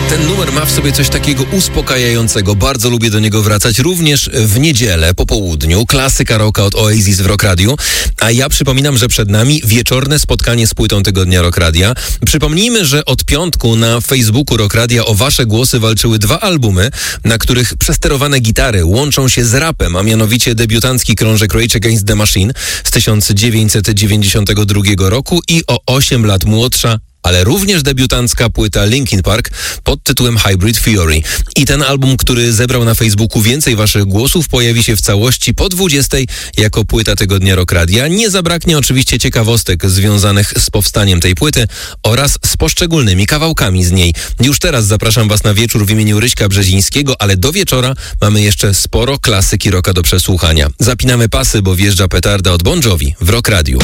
Ten numer ma w sobie coś takiego uspokajającego. Bardzo lubię do niego wracać. Również w niedzielę po południu. Klasyka rocka od Oasis w Rock Radio. A ja przypominam, że przed nami wieczorne spotkanie z płytą tygodnia Rock Radia. Przypomnijmy, że od piątku na Facebooku Rock Radia o wasze głosy walczyły dwa albumy, na których przesterowane gitary łączą się z rapem, a mianowicie debiutancki krążek Rage Against the Machine z 1992 roku i o 8 lat młodsza, ale również debiutancka płyta Linkin Park pod tytułem Hybrid Theory. I ten album, który zebrał na Facebooku więcej waszych głosów, pojawi się w całości po 20 jako płyta tygodnia Rock Radia. Nie zabraknie oczywiście ciekawostek związanych z powstaniem tej płyty oraz z poszczególnymi kawałkami z niej. Już teraz zapraszam was na wieczór w imieniu Ryśka Brzezińskiego, ale do wieczora mamy jeszcze sporo klasyki rocka do przesłuchania. Zapinamy pasy, bo wjeżdża petarda od Bon Jovi w Rock Radio.